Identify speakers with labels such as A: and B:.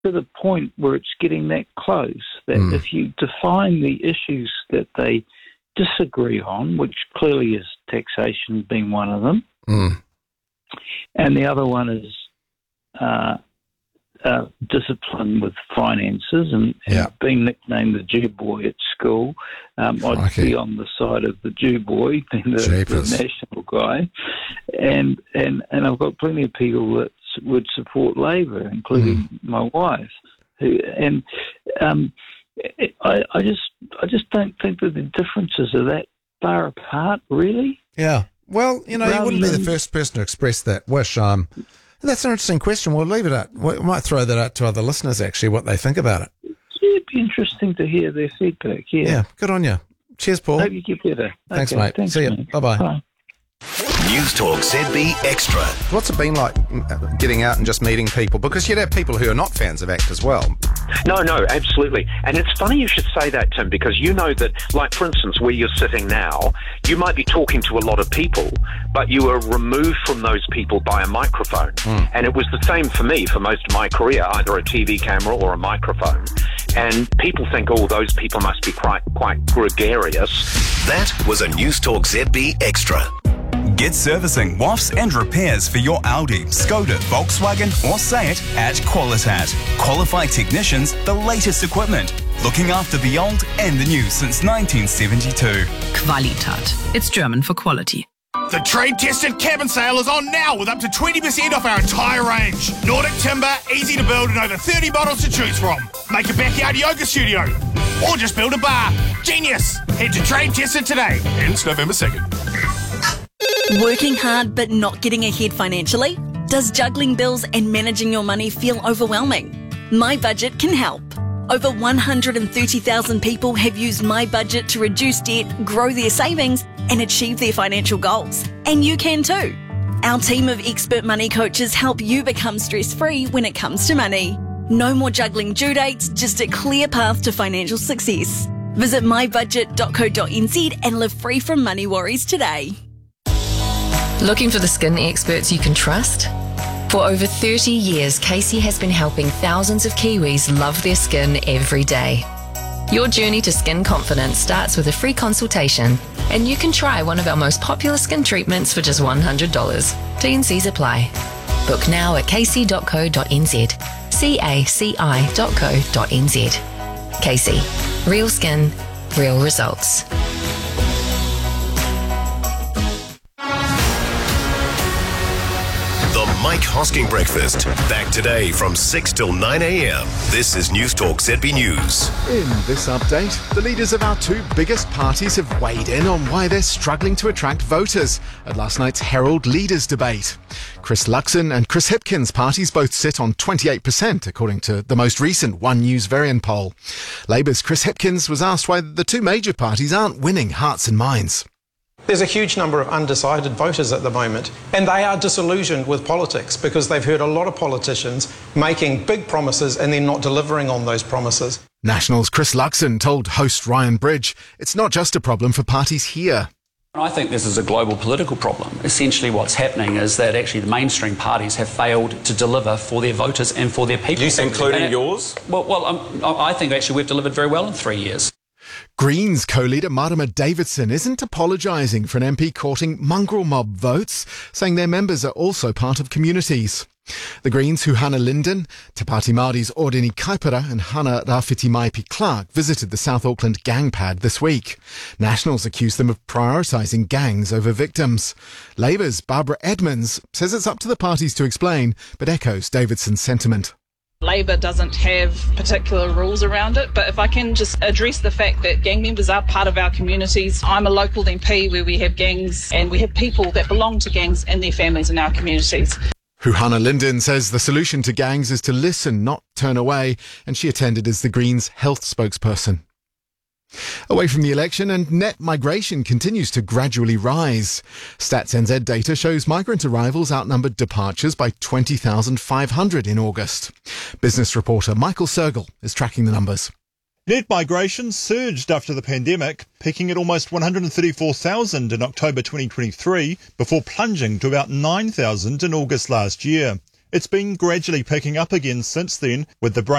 A: to the point where it's getting that close, that if you define the issues that they disagree on, which clearly is taxation being one of them, and the other one is discipline with finances, and being nicknamed the Jew boy at school, I'd be on the side of the Jew boy, being the national guy, and I've got plenty of people that would support Labor, including my wife, I just don't think that the differences are that far apart, really.
B: Yeah. Well, you wouldn't be the first person to express that wish. That's an interesting question. We'll leave it at. We might throw that out to other listeners, actually, what they think about it.
A: It'd be interesting to hear their feedback,
B: Yeah, good on you. Cheers, Paul.
A: Hope you get better.
B: Thanks, mate.
A: Thanks,
B: See you.
A: mate.
B: Bye-bye.
A: Bye.
C: News Talk ZB Extra.
B: What's it been like getting out and just meeting people? Because you'd have people who are not fans of ACT as well.
D: No, absolutely. And it's funny you should say that, Tim, because you know that, like, for instance, where you're sitting now, you might be talking to a lot of people, but you are removed from those people by a microphone. And it was the same for me for most of my career, either a TV camera or a microphone. And people think, those people must be quite gregarious.
C: That was a News Talk ZB Extra.
E: Get servicing, wafts and repairs for your Audi, Skoda, Volkswagen or Seat at Qualitat. Qualified technicians, the latest equipment. Looking after the old and the new since 1972.
F: Qualitat. It's German for quality.
G: The trade-tested cabin sale is on now with up to 20% off our entire range. Nordic timber, easy to build and over 30 models to choose from. Make a backyard yoga studio or just build a bar. Genius! Head to Trade Tested today. Ends November 2nd.
H: Working hard but not getting ahead financially? Does juggling bills and managing your money feel overwhelming? My Budget can help. Over 130,000 people have used My Budget to reduce debt, grow their savings and achieve their financial goals. And you can too. Our team of expert money coaches help you become stress-free when it comes to money. No more juggling due dates, just a clear path to financial success. Visit mybudget.co.nz and live free from money worries today.
I: Looking for the skin experts you can trust? For over 30 years, Casey has been helping thousands of Kiwis love their skin every day. Your journey to skin confidence starts with a free consultation, and you can try one of our most popular skin treatments for just $100. T&Cs apply. Book now at casey.co.nz. caci.co.nz. Casey. Real skin, real results.
C: The Mike Hosking Breakfast. Back today from 6 till 9 a.m. This is News Talk ZB News.
J: In this update, the leaders of our two biggest parties have weighed in on why they're struggling to attract voters at last night's Herald Leaders debate. Chris Luxon and Chris Hipkins' parties both sit on 28%, according to the most recent One News Varian poll. Labour's Chris Hipkins was asked why the two major parties aren't winning hearts and minds.
K: There's a huge number of undecided voters at the moment, and they are disillusioned with politics because they've heard a lot of politicians making big promises and then not delivering on those promises.
J: National's Chris Luxon told host Ryan Bridge it's not just a problem for parties here.
L: I think this is a global political problem. Essentially what's happening is that actually the mainstream parties have failed to deliver for their voters and for their people.
M: Including yours?
L: I think actually we've delivered very well in 3 years.
J: Greens co-leader Marama Davidson isn't apologising for an MP courting mongrel mob votes, saying their members are also part of communities. The Greens' Huhana Linden, Te Pāti Māori's Ordini Kaipara and Hana Rafiti Maipi Clark visited the South Auckland gang pad this week. Nationals accuse them of prioritising gangs over victims. Labour's Barbara Edmonds says it's up to the parties to explain, but echoes Davidson's sentiment.
N: Labor doesn't have particular rules around it, but if I can just address the fact that gang members are part of our communities. I'm a local MP where we have gangs and we have people that belong to gangs and their families in our communities.
J: Huhana Linden says the solution to gangs is to listen, not turn away, and she attended as the Greens' health spokesperson. Away from the election, and net migration continues to gradually rise. Stats NZ data shows migrant arrivals outnumbered departures by 20,500 in August. Business reporter Michael Sergel is tracking the numbers.
O: Net migration surged after the pandemic, peaking at almost 134,000 in October 2023 before plunging to about 9,000 in August last year. It's been gradually picking up again since then, with the